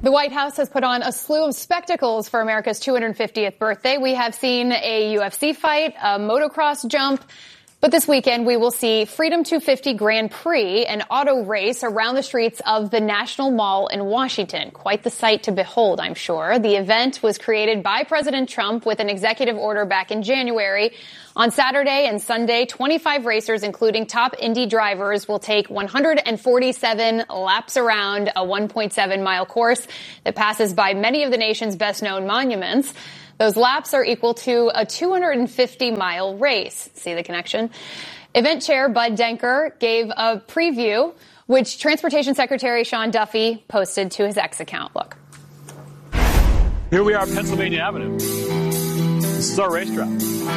The White House has put on a slew of spectacles for America's 250th birthday. We have seen a UFC fight, a motocross jump. But this weekend, we will see Freedom 250 Grand Prix, an auto race around the streets of the National Mall in Washington. Quite the sight to behold, I'm sure. The event was created by President Trump with an executive order back in January. On Saturday and Sunday, 25 racers, including top Indy drivers, will take 147 laps around a 1.7-mile course that passes by many of the nation's best-known monuments. Those laps are equal to a 250-mile race. See the connection? Event chair Bud Denker gave a preview, which Transportation Secretary Sean Duffy posted to his X account. Look. Here we are, Pennsylvania Avenue. This is our racetrack.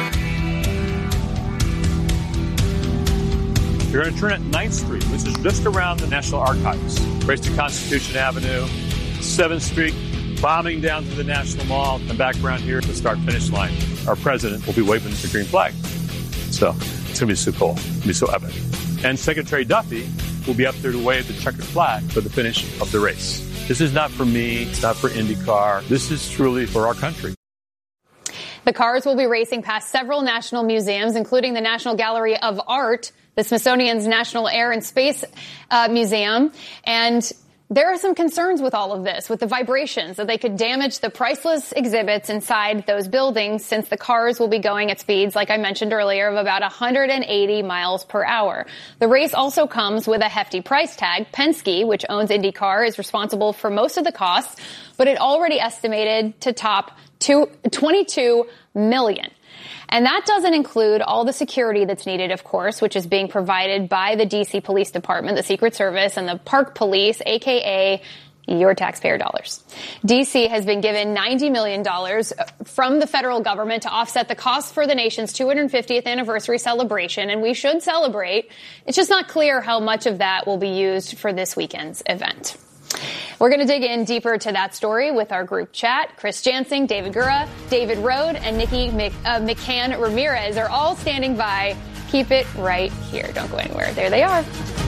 You're going to turn at 9th Street, which is just around the National Archives. Race to Constitution Avenue, 7th Street, bombing down to the National Mall, and back around here to the start-finish line. Our president will be waving the green flag. So it's going to be so cool. It's going to be so epic. And Secretary Duffy will be up there to wave the checkered flag for the finish of the race. This is not for me. It's not for IndyCar. This is truly for our country. The cars will be racing past several national museums, including the National Gallery of Art, the Smithsonian's National Air and Space Museum, and there are some concerns with all of this, with the vibrations, that they could damage the priceless exhibits inside those buildings, since the cars will be going at speeds, like I mentioned earlier, of about 180 miles per hour. The race also comes with a hefty price tag. Penske, which owns IndyCar, is responsible for most of the costs, but it already estimated to top $22 million. And that doesn't include all the security that's needed, of course, which is being provided by the D.C. Police Department, the Secret Service, and the Park Police, a.k.a. your taxpayer dollars. D.C. has been given $90 million from the federal government to offset the cost for the nation's 250th anniversary celebration, and we should celebrate. It's just not clear how much of that will be used for this weekend's event. We're going to dig in deeper to that story with our group chat. Chris Jansing, David Gura, David Rode, and Nikki McCann Ramirez are all standing by. Keep it right here. Don't go anywhere. There they are.